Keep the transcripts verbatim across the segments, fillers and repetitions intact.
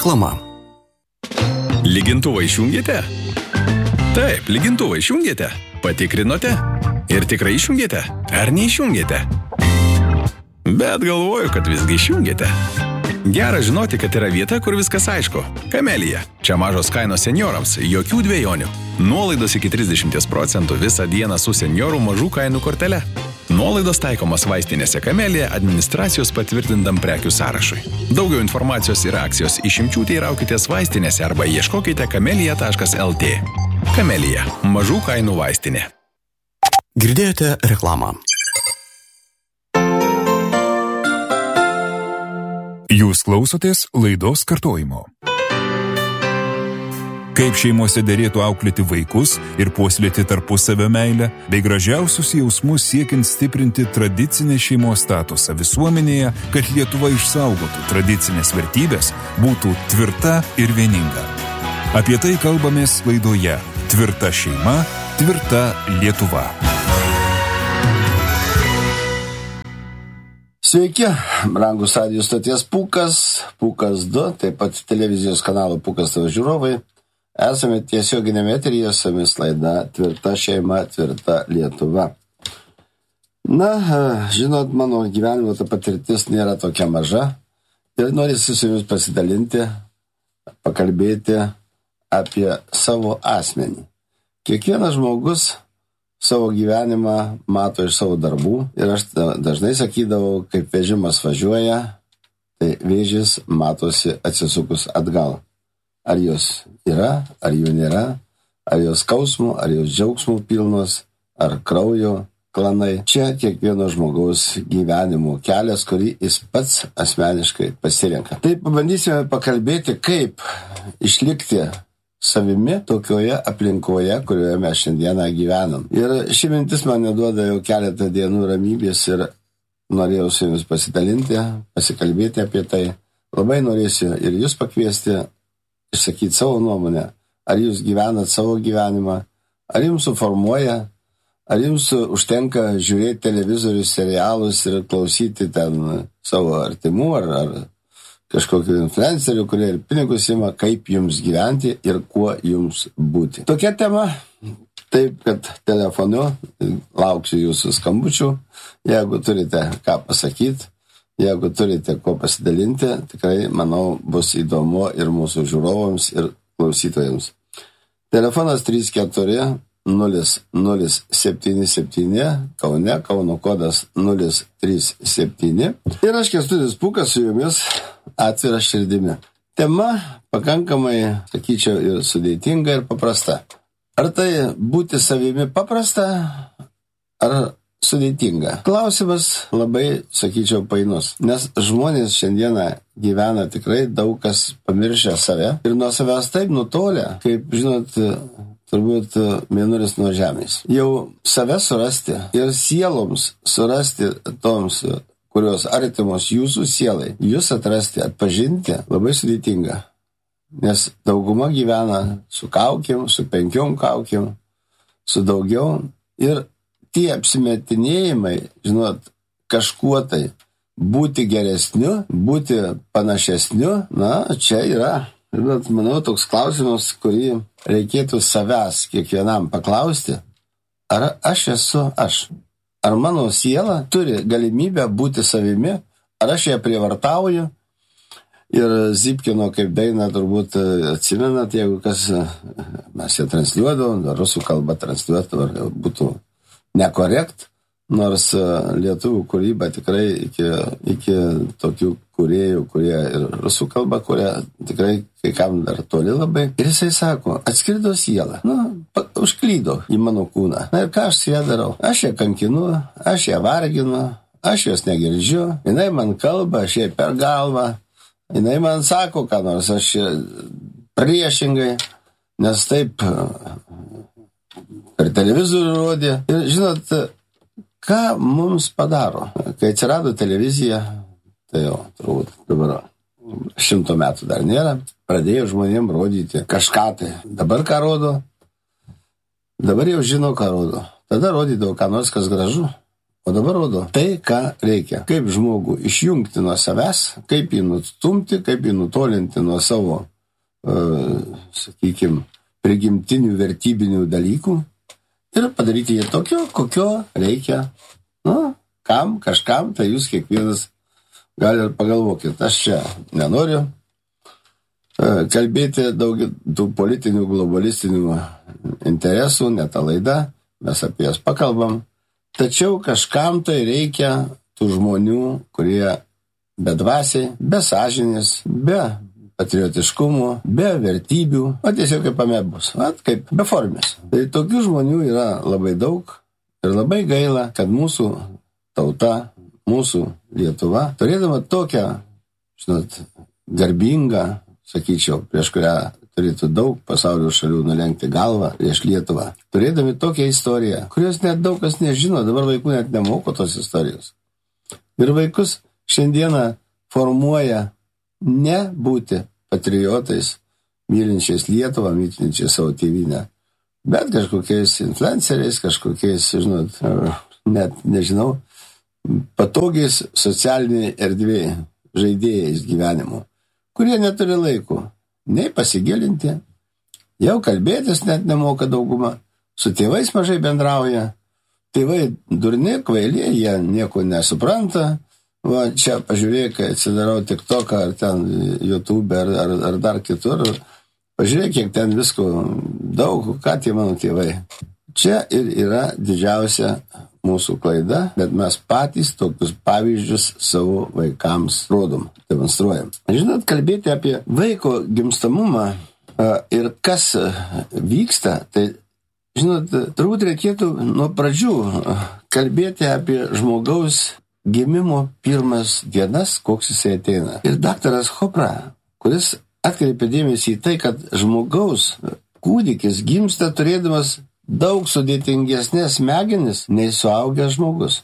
Reklama. Lygintuvą išjungėte? Taip, lygintuvą išjungėte. Patikrinote? Ir tikrai išjungėte? Ar neišjungėte? Bet galvoju, kad visgi išjungėte. Gera žinoti, kad yra vieta, kur viskas aišku. Kamelija. Čia mažos kainos seniorams, jokių dvejonių. Nuolaidos iki trisdešimt procentų visą dieną su seniorų mažų kainų kortele. Nuolaidos taikomos vaistinėse Kamelija administracijos patvirtintam prekių sąrašui. Daugiau informacijos ir akcijos išimčių teiraukitės vaistinėse arba ieškokite kamelija taškas el tė. Kamelija. Mažų kainų vaistinė. Girdėjote reklamą. Jūs klausotės laidos kartojimo. Kaip šeimose derėtų auklėti vaikus ir puoselėti tarpusavio meilę, bei gražiausius jausmus siekiant stiprinti tradicinę šeimos statusą visuomenėje, kad Lietuva išsaugotų tradicinės vertybės, būtų tvirta ir vieninga. Apie tai kalbamės laidoje Tvirta šeima, tvirta Lietuva. Sveiki, brangus radijo stoties Pūkas, Pūkas du, taip pat televizijos kanalo Pūkas tavo žiūrovai. Esame tiesioginėme eteryje, su jumis laida Tvirta šeima, tvirta Lietuva. Na, žinot, mano gyvenimo ta patirtis nėra tokia maža ir norisi su jumis pasidalinti, pakalbėti apie savo asmenį. Kiekvienas žmogus savo gyvenimą mato iš savo darbų ir aš dažnai sakydavau, kaip vežimas važiuoja, tai vėžis matosi atsisukus atgal. Ar jos yra, ar jų nėra, ar jos skausmų, ar jos džiaugsmų pilnos, ar kraujo klanai. Čia kiekvieno žmogaus gyvenimo kelias, kurį jis pats asmeniškai pasirenka. Tai pabandysime pakalbėti, kaip išlikti savimi tokioje aplinkoje, kurioje mes šiandieną gyvenam. Ir ši mintis man neduoda jau keletą dienų ramybės ir norėjau su jumis pasidalinti, pasikalbėti apie tai. Labai norėsiu ir jūs pakviesti išsakyti savo nuomonę, ar jūs gyvenat savo gyvenimą, ar jums suformuoja, ar jums užtenka žiūrėti televizorius, serialus ir klausyti ten savo artimų ar, ar kažkokių influencerių, kurie ir pinigus ima, kaip jums gyventi ir kuo jums būti. Tokia tema, taip kad telefonu lauksiu jūsų skambučių, jeigu turite ką pasakyti. Jeigu turite ko pasidalinti, tikrai, manau, bus įdomu ir mūsų žiūrovams, ir klausytojams. Telefonas trys keturi nulis nulis septyni septyni, Kaune, Kauno kodas nulis trys septyni. Ir aš Kęstutis Pūkas su jumis atvira širdimi. Tema pakankamai, sakyčiau, ir sudėtinga ir paprasta. Ar tai būti savimi paprasta, ar sudėtinga? Klausimas labai, sakyčiau, painus, nes žmonės šiandieną gyvena tikrai daug kas pamiršę save ir nuo savęs taip nutolę, kaip, žinot, turbūt mėnulis nuo žemės. Jau save surasti ir sieloms surasti toms, kurios artimos jūsų sielai, jūs atrasti, atpažinti labai sudėtinga, nes dauguma gyvena su kaukėm, su penkiom kaukėm, su daugiau ir tie apsimetinėjimai, žinot, kažkuo tai būti geresniu, būti panašesniu, na, čia yra, žinot, manau, toks klausimas, kurį reikėtų savęs kiekvienam paklausti, ar aš esu aš, ar mano siela turi galimybę būti savimi, ar aš ją prievartauju. Ir Zipkino kaip dainą turbūt atsimenat, jeigu kas, mes ją transliuodavom, rusų kalbą transliuodavom, būtų nekorekt, nors lietuvių kūryba tikrai iki, iki tokių kūrėjų, kurie ir rusų kalbą, kurie tikrai kai kam dar toli labai. Ir jisai sako, atskrido siela, nu, užklydo į mano kūną. Na ir ką aš su ją darau? Aš ją kankinu, aš ją varginu, aš jos negirdžiu, jinai man kalba, aš jai per galvą, jinai man sako, ką nors, aš priešingai, nes taip per televizorių rodė. Ir žinot, ką mums padaro? Kai atsirado televizija, tai jau turbūt dabar šimto metų dar nėra, pradėjo žmonėm rodyti kažką tai. Dabar ką rodo? Dabar jau žino, ką rodo. Tada rodydavo ką nors, kas gražu, O dabar rodo tai, ką reikia. Kaip žmogų išjungti nuo savęs, kaip jį nutstumti, kaip jį nutolinti nuo savo, uh, sakykime, prigimtinių vertybinių dalykų ir padaryti jį tokio, kokio reikia. Nu, kam, kažkam, tai jūs kiekvienas gali ir pagalvokit. Aš čia nenoriu uh, kalbėti daug tų politinių, globalistinių interesų, ne ta laida, mes apie jas pakalbam. Tačiau kažkam tai reikia tų žmonių, kurie be dvasiai, be sąžinės, be patriotiškumo, be vertybių, o tiesiog kaip amebus, kaip beformės. Tai tokių žmonių yra labai daug ir labai gaila, kad mūsų tauta, mūsų Lietuva, turėdama tokią, žinot, garbingą, sakyčiau, prieš kurią turėtų daug pasaulio šalių nulenkti galvą prieš Lietuvą. Turėdami tokią istoriją, kurios net daug kas nežino, dabar vaikų net nemoko tos istorijos. Ir vaikus šiandieną formuoja ne būti patriotais, mylinčiais Lietuvą, mylinčiais savo tėvynę, bet kažkokiais influenceriais, kažkokiais, žinot, net nežinau, patogiais socialiniai erdvėjai, žaidėjais gyvenimo, kurie neturi laiko nei pasigilinti, jau kalbėtis net nemoka dauguma, su tėvais mažai bendrauja, tėvai durni, kvailė, jie nieko nesupranta, va čia pažiūrėk, atsidarau TikToką ar ten YouTube ar, ar, ar dar kitur, pažiūrėk, kiek ten visko daug, ką tie mano tėvai. Čia ir yra didžiausia mūsų klaida, bet mes patys tokius pavyzdžius savo vaikams rodom, demonstruojam. Žinot, kalbėti apie vaiko gimstamumą ir kas vyksta, tai, žinot, turbūt reikėtų nuo pradžių kalbėti apie žmogaus gimimo pirmas dienas, koks jisai ateina. Ir daktaras Chopra, kuris atkreipė dėmesį į tai, kad žmogaus kūdikis gimsta turėdamas daug sudėtingesnės smegenis nei suaugęs žmogus.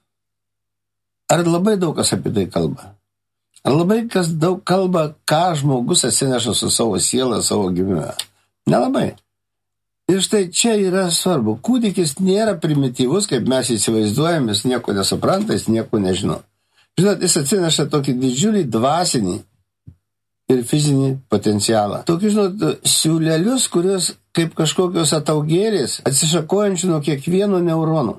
Ar labai daug kas apie tai kalba? Ar labai kas daug kalba, ką žmogus atsineša su savo siela, savo gimime? Nelabai. Ir štai čia yra svarbu. Kūdikis nėra primityvus, kaip mes įsivaizduojam, jis nieko nesupranta, jis nieko nežino. Žinot, jis atsineša tokį didžiulį dvasinį ir fizinį potencialą. Tokį, žinot, siūlelius, kurios kaip kažkokios ataugėlės atsišakojančių nuo kiekvieno neuronų.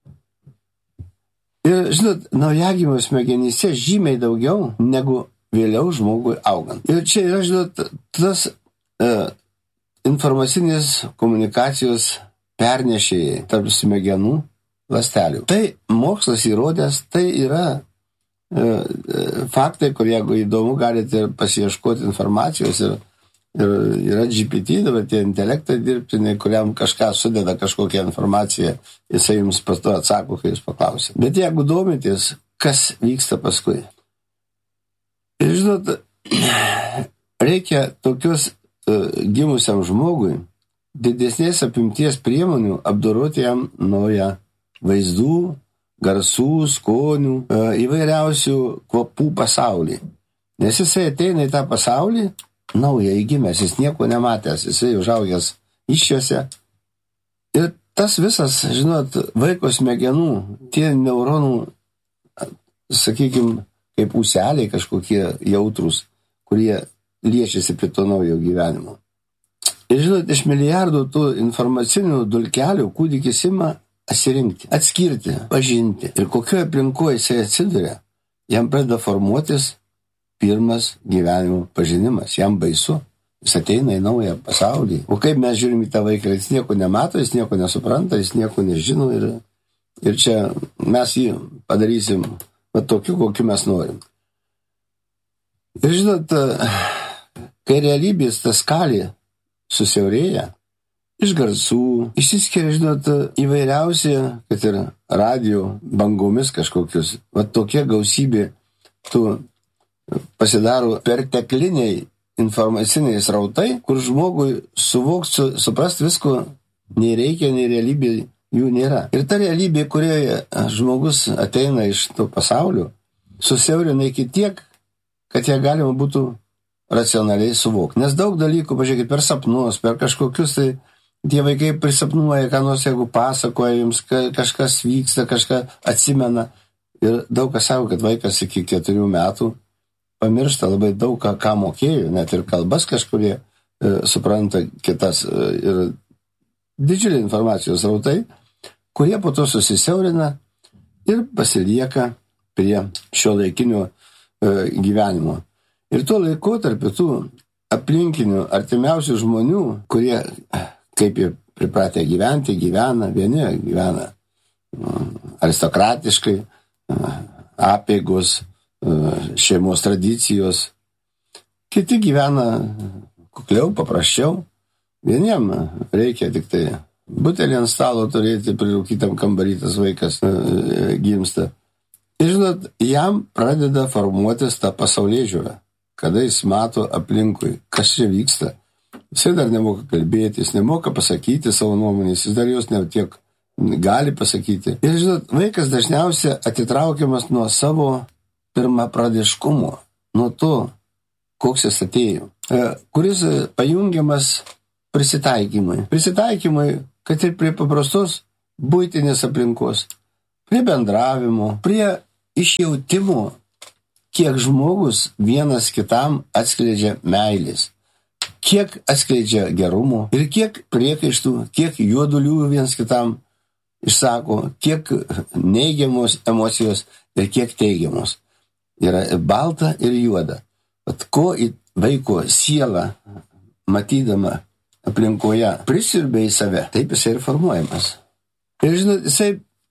Ir, žinot, naujagimio smegenyse žymiai daugiau negu vėliau žmogui augant. Ir čia yra, žinot, tas e, informacinės komunikacijos pernešėjai tarp smegenų ląstelių. Tai mokslas įrodęs, tai yra faktai, kur jeigu įdomu, galite pasiieškoti informacijos ir, ir yra G P T, dabar tie intelektai dirbtiniai, kuriam kažką sudeda kažkokią informaciją, jisai jums pas to atsako, kai jūs paklausite. Bet jeigu domitės, kas vyksta paskui. Ir žinot, reikia tokius uh, gimusiam žmogui didesnės apimties priemonių apdoroti jam naują vaizdų, garsų, skonių, įvairiausių kvapų pasaulį. Nes jisai ateina į tą pasaulį, naują įgimęs, jis nieko nematęs, jisai užaugęs iššiose. Ir tas visas, žinot, vaiko smegenų, tie neuronų, sakykime, kaip ūseliai kažkokie jautrus, kurie liečiasi prie to naujo gyvenimo. Ir žinot, iš milijardų tų informacinių dulkelių kūdikis ima atsirinkti, atskirti, pažinti. Ir kokioje aplinkoje jisai atsiduria, jam pradeda formuotis pirmas gyvenimo pažinimas. Jam baisu, jis ateina į naują pasaulį. O kaip mes žiūrim į tą vaiką, jis nieko nemato, jis nieko nesupranta, jis nieko nežino. Ir, ir čia mes jį padarysim va, tokiu, kokiu mes norim. Ir žinot, kai realybės ta skalė susiaurėja, iš garsų, išsiskiria, žinot, įvairiausi, kad ir radio bangomis kažkokius, va tokie gausybė, tu pasidaro pertekliniai informaciniai srautai, kur žmogui suvoks, suprast visko nei reikia, nei realybė jų nėra. Ir ta realybė, kurioje žmogus ateina iš to pasaulio, susiaurina iki tiek, kad ją galima būtų racionaliai suvokti. Nes daug dalykų, pažiūrėkit, per sapnus, per kažkokius tai tie vaikai prisapnuoja, ką nors, jeigu pasakoja jums, kažkas vyksta, kažką atsimena. Ir daug kas sako, kad vaikas iki keturių metų pamiršta labai daug, ką, ką mokėjo, net ir kalbas kažkurie e, supranta kitas. E, ir didžiuliai informacijos rautai, kurie po to susisiaurina ir pasilieka prie šio laikinio e, gyvenimo. Ir tuo laikotarpiu tų aplinkinių, artimiausių žmonių, kurie, kaip jie pripratę gyventi, gyvena, vieni gyvena aristokratiškai, apeigos, šeimos tradicijos, kiti gyvena kukliau, paprasčiau, vieniem reikia tik tai butelį ant stalo turėti, prirūkytam kambarį tas vaikas gimsta. Ir žinot, jam pradeda formuotis tą pasaulėžiūrą, kada jis mato aplinkui, kas čia vyksta. Jis dar nemoka kalbėti, jis nemoka pasakyti savo nuomonės, jis dar jos ne tiek gali pasakyti. Ir žinot, vaikas dažniausiai atitraukiamas nuo savo pirmapradiškumo, nuo to, koks jis atėjo, kuris pajungiamas prisitaikymui. Prisitaikymui, kad ir prie paprastos buitinės aplinkos, prie bendravimo, prie išjautimo, kiek žmogus vienas kitam atskleidžia meilės, kiek atskleidžia gerumo ir kiek priekaištų, kiek juodulių vienas kitam išsako, kiek neigiamos emocijos ir kiek teigiamos. Yra balta ir juoda. At ko į vaiko sielą, matydama aplinkoje, prisiurbia į save, taip jisai ir formuojamas. Ir žinot, jisai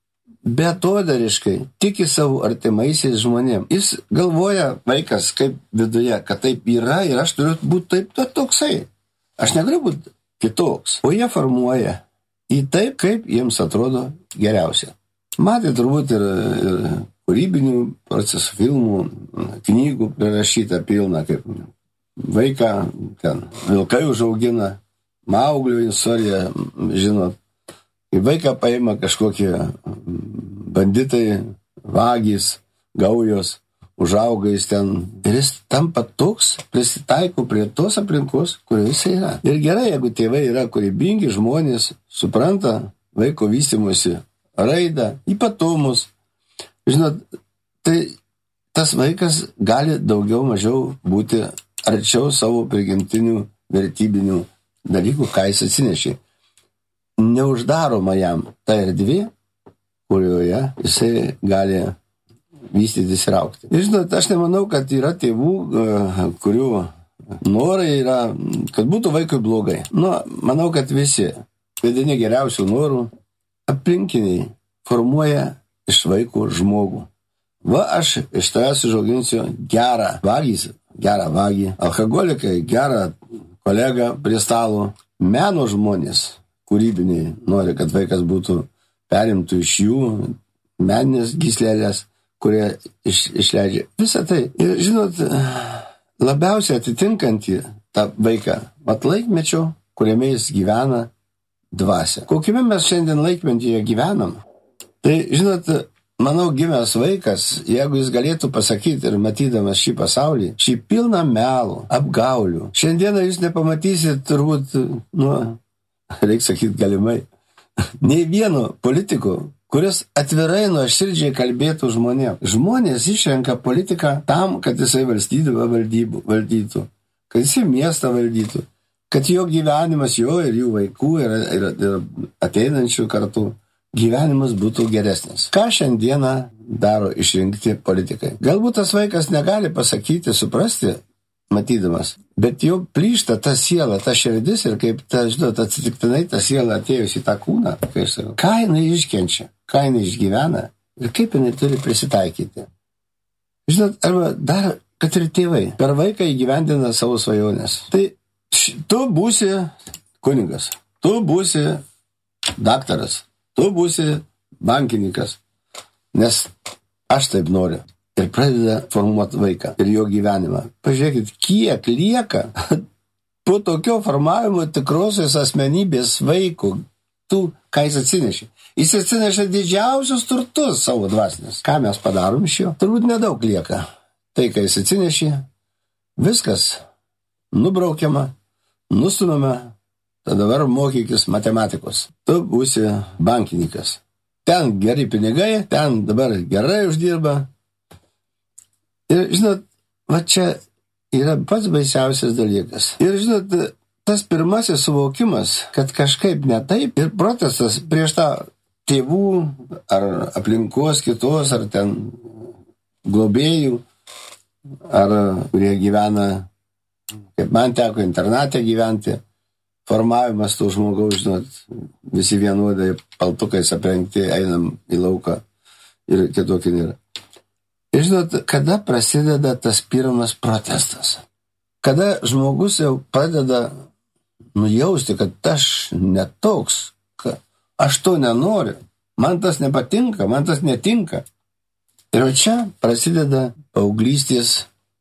betodariškai tiki savo artimaisiais žmonėm. Jis galvoja, vaikas, kaip viduje, kad taip yra ir aš turiu būti taip, to, toksai. Aš negaliu būti kitoks. O jie formuoja į taip, kaip jiems atrodo geriausia. Matė turbūt ir, ir kūrybinių procesų, filmų, knygų prirašyta pilna, kaip vaiką ten vilkai užaugina, Mauglio istorija, žinot, kaip vaiką paima kažkokie banditai, vagys, gaujos, užauga jis ten ir jis tampa toks, prisitaiko prie tos aplinkos, kurioje jis yra. Ir gerai, jeigu tėvai yra kūrybingi žmonės, supranta vaiko vystymosi raidą, ypatumus. Žinot, tai tas vaikas gali daugiau mažiau būti arčiau savo prigimtinių vertybinių dalykų, ką jis atsinešė. Neuždaroma jam ta erdvė, kurioje jisai gali vystytis ir augti. Ir žinot, aš nemanau, kad yra tėvų, kurių norai yra, kad būtų vaikui blogai. Nu, manau, kad visi, vedini geriausių norų, aplinkiniai formuoja iš vaiko žmogų. Va, aš iš tavęs užauginsiu gerą vagį, gerą vagį, alkoholikai, gerą kolegą prie stalo, meno žmonės, kūrybiniai, nori, kad vaikas būtų perimtų iš jų meninės gyslelės, kurie iš, išleidžia visą tai. Ir žinot, labiausiai atitinkantį tą vaiką, mat laikmečio, kuriame jis gyvena, dvasia. Kokiame mes šiandien laikmetyje gyvenam? Tai, žinot, manau, gimęs vaikas, jeigu jis galėtų pasakyti ir matydamas šį pasaulį, šį pilną melų, apgaulių, šiandieną jūs nepamatysit turbūt, nu, reikia sakyti galimai, nei vieno politiko, kuris atvirai nuoširdžiai kalbėtų žmonėm. Žmonės išrenka politiką tam, kad jisai valstybę valdytų, kad jisai miestą valdytų, kad jo gyvenimas, jo ir jų vaikų ir, ir, ir ateinančių kartų gyvenimas būtų geresnis. Ką šiandieną daro išrinkti politikai? Galbūt tas vaikas negali pasakyti, suprasti, matydamas, bet jau plyšta ta siela, ta širdis ir kaip, ta, žinot, atsitiktinai ta siela atėjus į tą kūną, kai aš sakau, ką jinai iškenčia, ką jinai išgyvena ir kaip jinai turi prisitaikyti. Žinot, arba dar, kad ir tėvai per vaiką įgyvendina savo svajonės. Tai tu būsi kunigas, tu būsi daktaras, tu būsi bankininkas, nes aš taip noriu. Ir pradeda formuoti vaiką ir jo gyvenimą. Pažiūrėkit, kiek lieka po tokio formavimo tikrosios asmenybės vaikų, tų, ką jis atsinešė. Jis atsineša didžiausius turtus savo dvasinės. Ką mes padarom iš jo? Turbūt nedaug lieka. Tai, ką jis atsinešė, viskas nubraukiama, nustumiama tai dabar mokykis matematikos. Tu būsi bankininkas. Ten geri pinigai, ten dabar gerai uždirba. Ir, žinot, va čia yra pats baisiausias dalykas. Ir, žinot, tas pirmasis suvokimas, kad kažkaip ne taip, ir protestas prieš tą tėvų ar aplinkos kitos, ar ten globėjų, ar kurie gyvena, kaip man teko internate gyventi, formavimas tų žmogaus, žinot, visi vienodai paltukais aprengti, einam į lauką ir kitokį nėra. Ir žinot, kada prasideda tas pirmas protestas? Kada žmogus jau pradeda nujausti, kad aš netoks, kad aš to nenoriu, man tas nepatinka, man tas netinka. Ir čia prasideda paauglystės,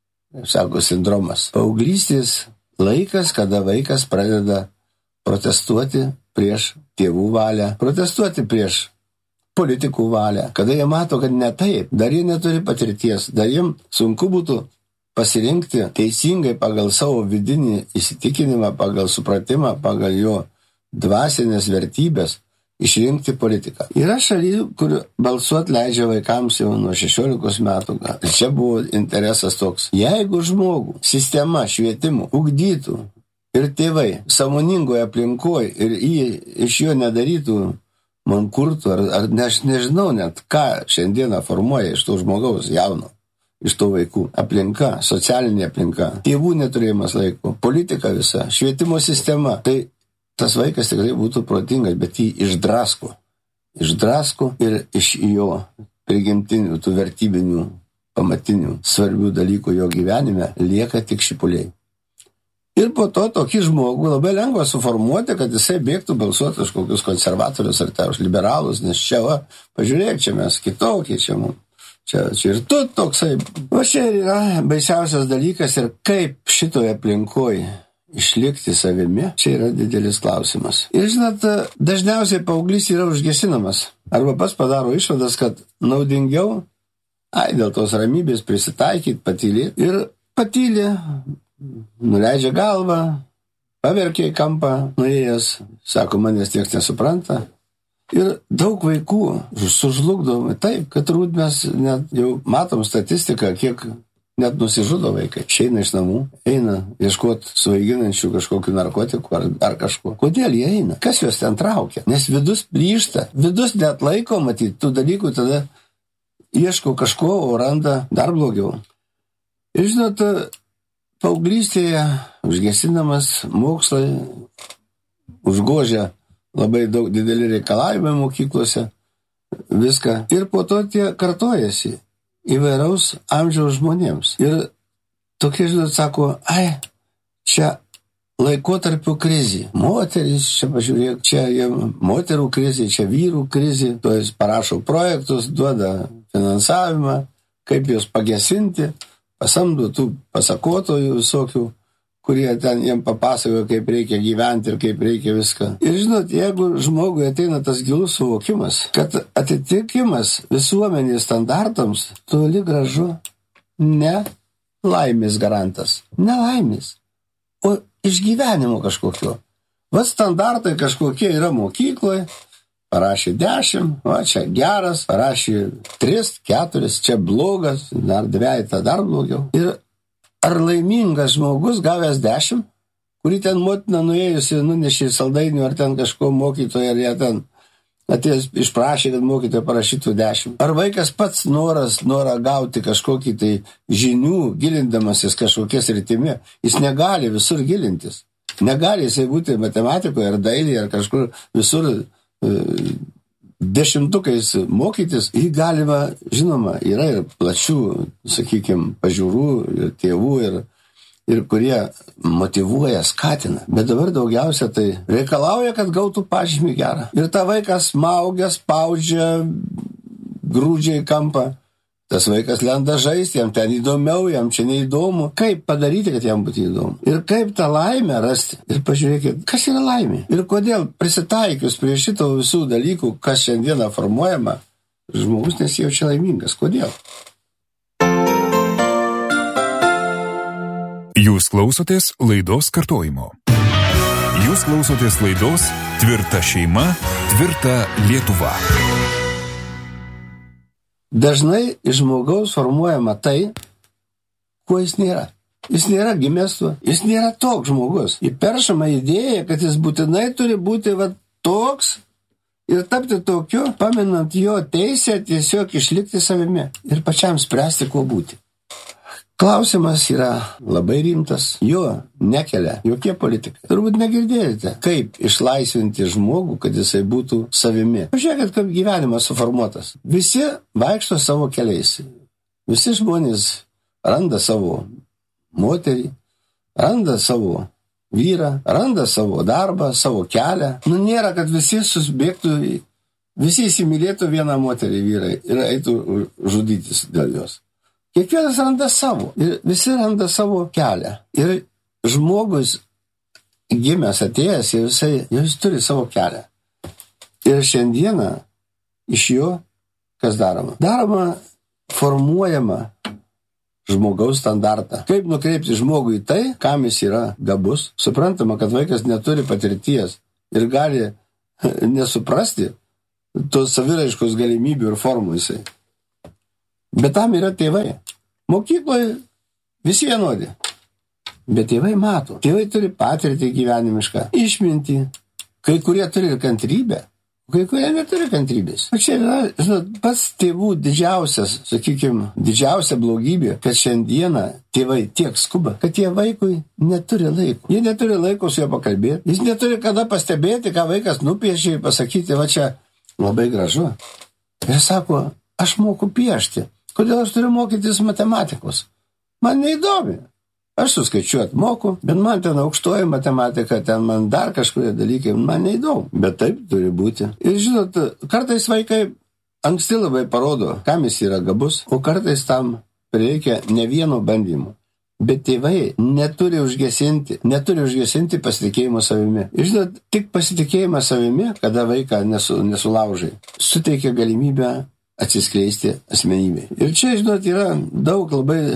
sako, sindromas. Paauglystės laikas, kada vaikas pradeda protestuoti prieš tėvų valią, protestuoti prieš politikų valią, kada jie mato, kad ne taip, dar jie neturi patirties, dar jiem sunku būtų pasirinkti teisingai pagal savo vidinį įsitikinimą, pagal supratimą, pagal jo dvasinės vertybės, išrinkti politiką. Yra šalių, kur balsuot leidžia vaikams jau nuo šešiolikos metų. Ir čia buvo interesas toks. Jeigu žmogų sistema švietimų ugdytų ir tėvai sąmoningoje aplinkoje ir jį iš jo nedarytų mankurtų, ar, ar ne, aš nežinau net, ką šiandieną formuoja iš to žmogaus jauno, iš to vaikų. Aplinka, socialinė aplinka, tėvų neturėjimas laiko, politika visa, švietimo sistema. Tai tas vaikas tikrai būtų protingas, bet jį išdrasko. Išdrasko ir iš jo prigimtinių, tų vertybinių, pamatinių, svarbių dalykų jo gyvenime lieka tik šipuliai. Ir po to tokį žmogų labai lengva suformuoti, kad jisai bėgtų balsuoti už kokius konservatorius ar tai už liberalus, nes čia, va, pažiūrėk, čia mes kitokie, čia, čia, čia ir tu toksai. Va čia yra baisiausias dalykas ir kaip šitoje aplinkoje išlikti savimi, čia yra didelis klausimas. Ir žinot, dažniausiai paauglys yra užgesinamas. Arba pats padaro išvadas, kad naudingiau, ai, dėl tos ramybės prisitaikyti, patylėti ir patylė. Nuleidžia galvą, paverkia į kampą, nuėjęs, sako, manęs tiek nesupranta. Ir daug vaikų sužlugdome taip, kad turbūt mes net jau matom statistiką, kiek net nusižudo vaikai. Išeina iš namų, eina ieškoti svaiginančių kažkokių narkotikų ar, ar kažko. Kodėl jie eina? Kas juos ten traukia? Nes vidus plyšta, vidus net laiko matyti tų dalykų, tada ieško kažko, o randa dar blogiau. Ir žinot, paauglystėje užgesinamas mokslai užgožia labai daug dideli reikalavimai mokyklose, viską. Ir po to tie kartojasi įvairaus amžiaus žmonėms. Ir tokie, žinot, sako, ai, čia laikotarpio krizė. Moteris, čia pažiūrėk, čia moterų krizė, čia vyrų krizė. To jis parašo projektus, duoda finansavimą, kaip juos pagesinti. Pasamdo tų pasakotojų visokių, kurie ten jiem papasakojo, kaip reikia gyventi ir kaip reikia viską. Ir žinot, jeigu žmogui ateina tas gilus suvokimas, kad atitikimas visuomenės standartams toli gražu ne laimės garantas, ne laimės, o išgyvenimo kažkokio. Va standartai kažkokie yra mokykloje, parašė dešimt, va čia geras, parašė tris, keturis, čia blogas, dar dvejta, dar blogiau. Ir ar laimingas žmogus gavęs dešimt, kurį ten motina nuėjusi, nunešė saldainių, ar ten kažko mokytoja, ar jie ten atėjęs išprašė, kad mokytoja parašytų dešimt. Ar vaikas pats noras, norą gauti kažkokį tai žinių, gilindamasis kažkokias rytimi, jis negali visur gilintis. Negali jisai būti matematikoje, ar dailėje, ar kažkur visur dešimtukais mokytis. Jį galima, žinoma, yra ir plačių, sakykime, pažiūrų ir tėvų, ir, ir kurie motyvuoja, skatina. Bet dabar daugiausia tai reikalauja, kad gautų pažymį gerą. Ir tą vaiką smaugia, spaudžia, grūdžia į kampą. Tas vaikas lenda žaisti, jam ten įdomiau, jam čia neįdomu. Kaip padaryti, kad jam būtų įdomu? Ir kaip tą laimę rasti? Ir pažiūrėkit, kas yra laimė? Ir kodėl prisitaikius prie šito visų dalykų, kas šiandieną formuojama, žmogus nesijaučia laimingas? Kodėl? Jūs klausotės laidos kartojimo. Jūs klausotės laidos Tvirta šeima, tvirta Lietuva. Dažnai iš žmogaus formuojama tai, ko jis nėra. Jis nėra gimęs tuo, jis nėra toks žmogus. Įperšama idėja, kad jis būtinai turi būti va, toks ir tapti tokiu, paminant jo teisę tiesiog išlikti savimi ir pačiam spręsti, kuo būti. Klausimas yra labai rimtas, jo nekelia jokie politikai. Turbūt negirdėjote, kaip išlaisvinti žmogų, kad jisai būtų savimi. Pažiūrėkit, kaip gyvenimas suformuotas. Visi vaikšto savo keliais. Visi žmonės randa savo moterį, randa savo vyrą, randa savo darbą, savo kelią. Nu, nėra, kad visi susibėgtų, visi įsimylėtų vieną moterį vyrą ir eitų žudytis dėl jos. Kiekvienas randa savo ir visi randa savo kelią. Ir žmogus gimęs atėjęs, jau jisai, jau jis turi savo kelią. Ir šiandieną iš jo kas daroma? Daroma formuojama žmogaus standartą. Kaip nukreipti žmogų į tai, kam jis yra gabus. Suprantama, kad vaikas neturi patirties ir gali nesuprasti tos saviraiškos galimybių ir formų jisai. Bet tam yra tėvai. Mokykloje visi vienodi. Bet tėvai mato. Tėvai turi patirtį gyvenimišką, išmintį. Kai kurie turi ir kantrybę, kai kurie neturi kantrybės. O čia yra, žinot, pats tėvų didžiausias, sakykime, didžiausia blogybė, kad šiandieną tėvai tiek skuba, kad jie vaikui neturi laiko. Jie neturi laiko su juo pakalbėti. Jis neturi kada pastebėti, ką vaikas nupiešė ir pasakyti, va čia labai gražu. Ir sako, aš moku piešti. Kodėl aš turiu mokytis matematikos? Man neįdomi. Aš suskaičiuot moku, bet man ten aukštoji matematika, ten man dar kažkurie dalykai, man neįdomu. Bet taip turi būti. Ir žinot, kartais vaikai anksti labai parodo, kam jis yra gabus, o kartais tam reikia ne vieno bandymo. Bet tėvai neturi užgesinti, neturi užgesinti pasitikėjimo savimi. Ir žinot, tik pasitikėjimas savimi, kada vaiką nesu, nesulaužai, suteikia galimybę atsiskleisti asmenybei. Ir čia, žinot, yra daug labai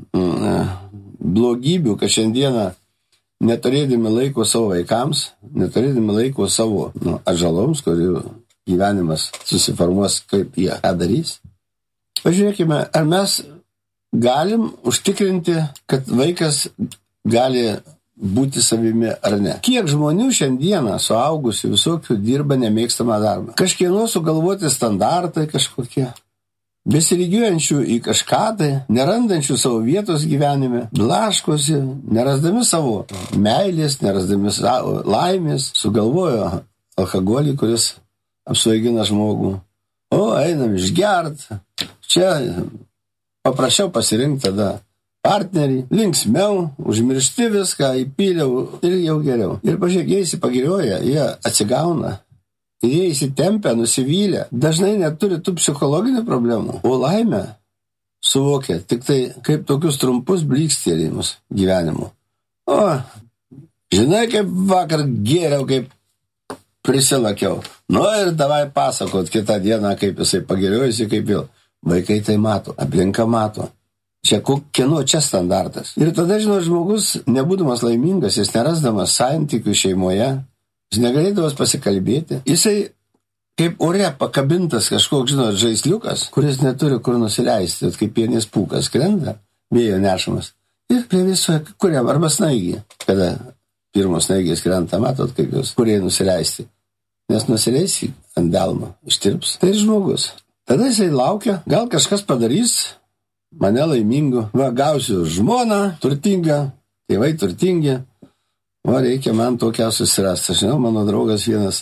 mm, blogybių, kad šiandieną neturėdami laiko savo vaikams, neturėdami laiko savo nu, atžaloms, kurių gyvenimas susiformuos, kaip jie ką darys. Pažiūrėkime, ar mes galim užtikrinti, kad vaikas gali būti savimi ar ne. Kiek žmonių šiandieną suaugusių visokių dirba nemėgstamą darbą. Kažkieno sugalvoti standartai kažkokie, besilygiuojančių į kažką tai, nerandančių savo vietos gyvenime, blaškosi, nerasdami savo meilės, nerasdami savo laimės, sugalvojo alkoholį, kuris apsvaigina žmogų. O, einam išgert, čia paprašiau pasirinkti tada partnerį, linksmiau, užmiršti viską, įpyliau ir jau geriau. Ir pažiūrėk, jie įsipagirioja, jie atsigauna, ir jie įsitempia, nusivylę, dažnai neturi tų psichologinių problemų, o laimę suvokia tik tai kaip tokius trumpus blykstelėjimus gyvenimu. O, žinai, kaip vakar gėriau, kaip prisilakiau. Nu ir davai pasakot kitą dieną, kaip jisai pagiriojusi, kaip vėl. Vaikai tai mato, aplinka mato. Čia kieno čia standartas. Ir tada, žinot, žmogus, nebūdamas laimingas, jis nerasdamas santykių šeimoje, jis negalėdamas pasikalbėti, jisai kaip ore pakabintas kažkoks, žinot, žaisliukas, kuris neturi kur nusileisti, kaip pienės pūkas krenta, vėjo nešamas. Ir prie viso, kuriam, arba snaigį, kada pirmos snaigės krenta, matot, kaip jūs, kurie nusileisti. Nes nusileisi ant delno, ištirps. Tai žmogus. Tada jisai laukia, gal kažkas padarys mane laimingu. Va, gausiu žmoną turtingą, tėvai turtingi. Va, reikia man tokią susirasti. Aš žinau, mano draugas vienas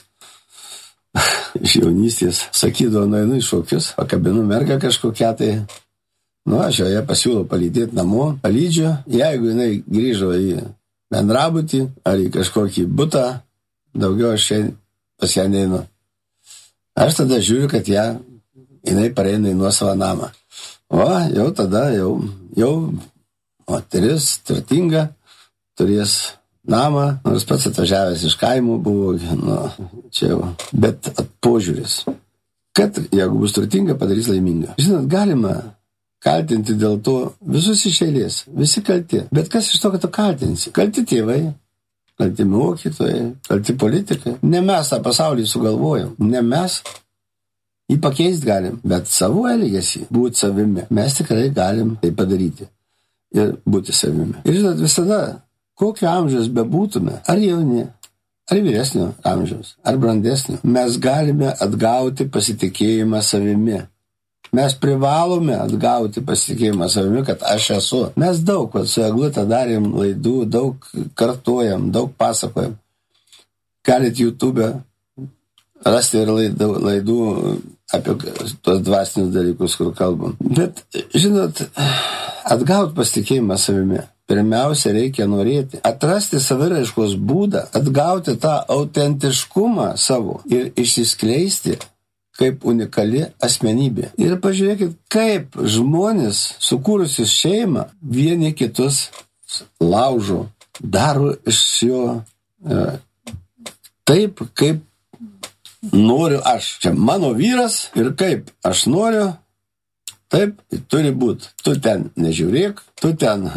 iš jaunystės sakydavo, nueinu į šokius, pakabinu mergą kažkokią tai. Nu, aš joje pasiūlau palydėti namo, palydžiu. Jeigu jinai grįžo į bendrabutį ar į kažkokį butą, daugiau aš pas ją neinu. Aš tada žiūriu, kad ją, jinai pareina į nuosavą namą. O, jau tada, jau, jau moteris turtinga, turės namą, nors pats atvažiavęs iš kaimų buvo, nu, čia jau, bet požiūris, kad jeigu bus turtinga, padarys laimingą. Žinot, galima kaltinti dėl to visus iš eilės, visi kalti, bet kas iš to, kad tu kaltinsi? Kalti tėvai, kalti mokytojai, kalti politikai. Ne mes tą pasaulį sugalvojom, ne mes jį pakeisti galim, bet savo elgesį, būti savimi, mes tikrai galim tai padaryti ir būti savimi. Ir žinot, visada, kokio amžiaus bebūtume, ar jauni, ar vyresnio amžiaus, ar brandesnio, mes galime atgauti pasitikėjimą savimi. Mes privalome atgauti pasitikėjimą savimi, kad aš esu. Mes daug, kad su Eglute darėm laidų, daug kartuojam, daug pasakojam. Galit YouTube rasti ir laidų, laidų apie tos dvasinius dalykus, kur kalbam. Bet, žinot, atgauti pasitikėjimą savimi. Pirmiausia, reikia norėti, atrasti saviraiškos būdą, atgauti tą autentiškumą savo ir išsiskleisti kaip unikali asmenybė. Ir pažiūrėkit, kaip žmonės, sukūrusius šeimą, vieni kitus laužo, daro iš jo e, taip, kaip noriu aš. Čia mano vyras ir kaip aš noriu, taip turi būti. Tu ten nežiūrėk, tu ten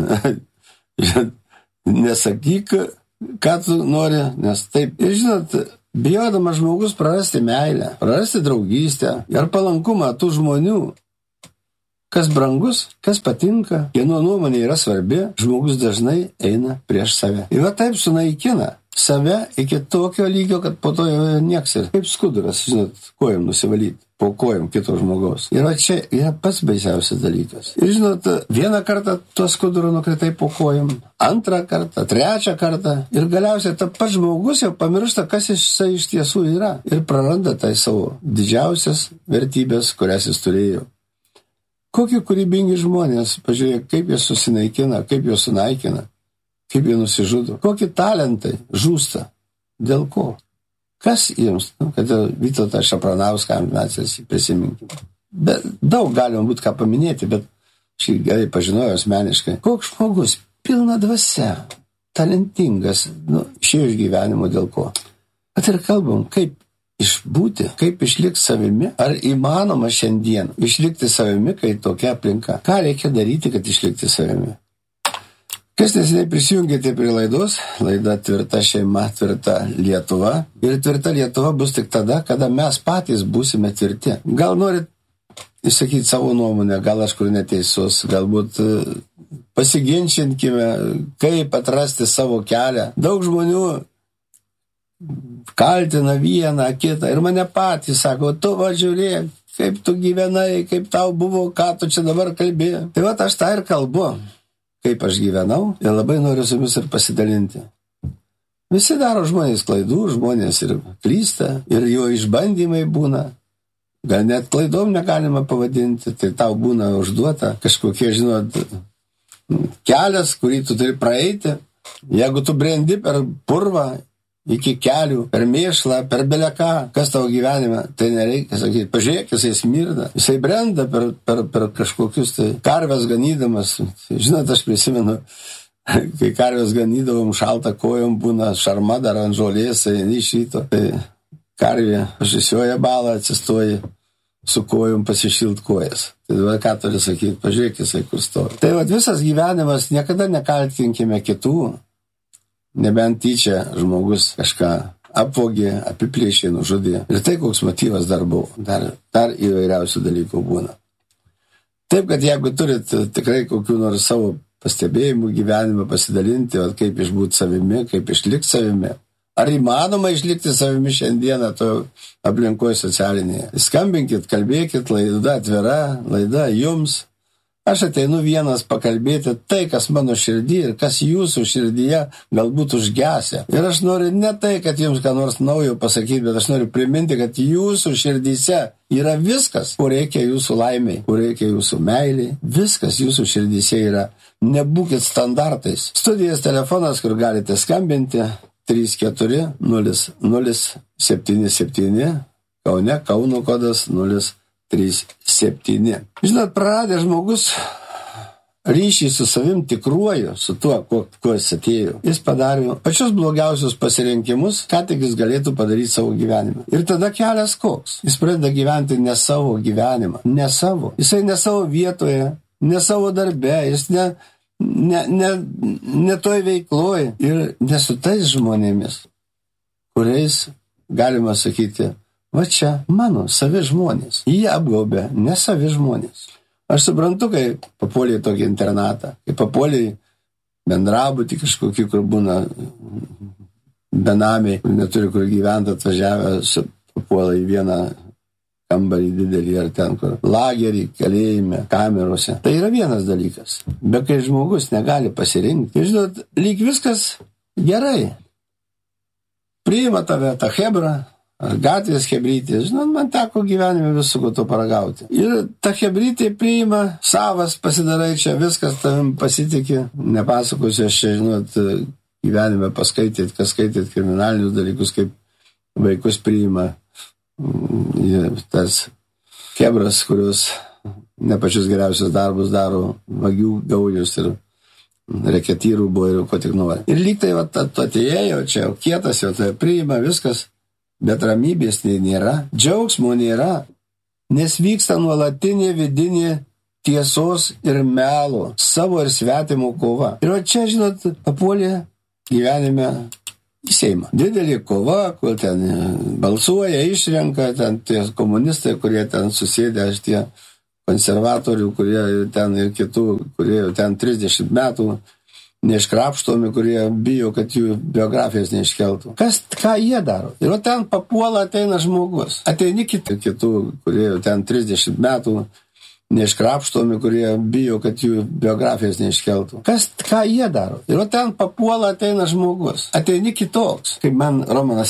nesakyk, ką tu nori, nes taip. Ir žinot, bijodamas žmogus prarasti meilę, prarasti draugystę ir palankumą tų žmonių, kas brangus, kas patinka, kieno nuomonė yra svarbi, žmogus dažnai eina prieš save. Ir va taip sunaikina save iki tokio lygio, kad po to jau nieks ir kaip skuduras, žinot, kojom nusivalyti, po kojom kito žmogaus. Ir va čia yra pats baisiausias dalykas. Ir žinot, vieną kartą tuo skuduru nukritai po kojom, antrą kartą, trečią kartą ir galiausiai ta pats žmogus jau pamiršta, kas jisai iš tiesų yra ir praranda tai savo didžiausias vertybės, kurias jis turėjo. Kokie kūrybingi žmonės, pažiūrėk, kaip jie susinaikina, kaip jie sunaikina, kaip jie nusižudo, kokie talentai žūsta, dėl ko. Kas jiems, nu, kad Vytautą Šapranauską mes prisiminkime. Bet daug galima būti ką paminėti, bet šį gerai pažinojau asmeniškai. Koks žmogus, pilna dvasia, talentingas, nu, išėjo iš gyvenimo dėl ko. At ir kalbam, kaip išbūti, kaip išlikti savimi, ar įmanoma šiandien išlikti savimi, kai tokia aplinka. Ką reikia daryti, kad išlikti savimi? Kas neseniai prisijungėte prie laidos, laida Tvirta šeima, tvirta Lietuva. Ir tvirta Lietuva bus tik tada, kada mes patys būsime tvirti. Gal norit išsakyti savo nuomonę, gal aš kur neteisus, galbūt pasiginčinkime, kaip atrasti savo kelią. Daug žmonių kaltina vieną, kitą ir mane patys sako, tu va žiūrėk, kaip tu gyvenai, kaip tau buvo, ką tu čia dabar kalbėjai. Tai va aš tą ir kalbu. Kaip aš gyvenau ir labai noriu su jumis ir pasidalinti. Visi daro žmonės klaidų, žmonės ir klysta, ir jo išbandymai būna. Gal net klaidom negalima pavadinti, tai tau būna užduota kažkokie, žinot, kelias, kurį tu turi praeiti. Jeigu tu brendi per purvą, iki kelių, per mėšlą, per beleką, kas tavo gyvenime, tai nereikia sakyti, pažiūrėk, jisai smirda, jisai brenda per, per, per kažkokius tai karves ganydamas. Žinot, aš prisimenu, kai karves ganydavom, šaltą kojom būna šarma dar ant žolės, tai iš ryto, tai karvė pašisioja balą, atsistoja su kojom pasišilt kojas. Tai dabar ką turi sakyti, pažiūrėk, jisai kur stovi. Tai va, visas gyvenimas, niekada nekaltinkime kitų, nebent tyčia žmogus kažką apvogė, apiplėšė, nužudė. Ir tai koks motyvas dar buvo. Dar, dar įvairiausių dalykų būna. Taip, kad jeigu turit tikrai kokių nors savo pastebėjimų gyvenime pasidalinti, o kaip išbūti savimi, kaip išlikti savimi. Ar įmanoma išlikti savimi šiandieną to aplinkoje socialinėje? Skambinkit, kalbėkit, laida atvira, laida jums. Aš ateinu vienas pakalbėti tai, kas mano širdį ir kas jūsų širdyje galbūt užgesia. Ir aš noriu ne tai, kad jums ką nors naujo pasakyti, bet aš noriu priminti, kad jūsų širdyse yra viskas, ko reikia jūsų laimiai, ko reikia jūsų meiliai. Viskas jūsų širdyse yra. Nebūkit standartais. Studijos telefonas, kur galite skambinti, trys keturi nulis nulis septyni septyni, Kaune, Kauno kodas nulis trys septyni. Žinot, praradė žmogus ryšį su savim tikruoju, su tuo, kuo, kuo jis atėjo. Jis padarė pačius blogiausius pasirinkimus, ką tik jis galėtų padaryti savo gyvenime. Ir tada kelias koks? Jis pradeda gyventi ne savo gyvenimą, ne savo. Jisai ne savo vietoje, ne savo darbe, jis ne, ne, ne, ne toj veikloj ir ne su tais žmonėmis, kuriais galima sakyti, va čia mano savi žmonės. Jie apgaubė ne savi žmonės. Aš suprantu, kai papuolė į tokį internatą, kai papuolė į bendrabutį kažkokį, kur būna benamiai, kur neturi kur gyventi, atvažiavę, papuolė į vieną kambarį didelį ar ten, kur lagerį, kalėjime, kamerose. Tai yra vienas dalykas. Bet kai žmogus negali pasirinkti, žinot, lyg viskas gerai. Priima tave tą hebrą, ar gatvės hebrytė. Žinot, man teko gyvenime visų to paragauti. Ir ta hebrytė priima, savas pasidarai čia, viskas tavim pasitikė. Nepasakosiu, aš čia, žinot, gyvenime paskaitėt, kas skaitėt kriminalinius dalykus, kaip vaikus priima. Tas hebras, kurios ne pačius geriausius darbus daro, vagių gaujus ir reketyrų buvo ir ko tik nori. Ir lyg tai va, atėjėjo čia, jau kietas, jau tai priima viskas. Bet ramybės tai nėra, džiaugsmo nėra, nes vyksta nuolatinė vidinė tiesos ir melo, savo ir svetimo kova. Ir o čia, žinot, papuolė gyvenime į Seimą. Didelė kova, kur ten balsuoja, išrenka, ten tie komunistai, kurie ten susėdė, aš tie konservatorių, kurie ten ir kitų, kurie ten trisdešimt metų neiškrapštomi, kurie bijo, kad jų biografijas neiškeltų. Kas, ką jie daro? Ir o ten papuola, ateina žmogus. Ateini kitų, kitų kurie ten trisdešimt metų neiškrapštomi, kurie bijo, kad jų biografijas neiškeltų. Kas, ką jie daro? Ir o ten papuola, ateina žmogus. Ateini kitoks. Kaip man Romanas